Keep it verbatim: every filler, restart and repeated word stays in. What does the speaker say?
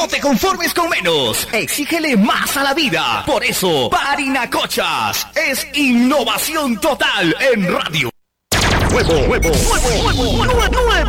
No te conformes con menos. Exígele más a la vida. Por eso, Parinacochas es innovación total en radio. Nuevo, nuevo, nuevo, nuevo, nuevo, nuevo.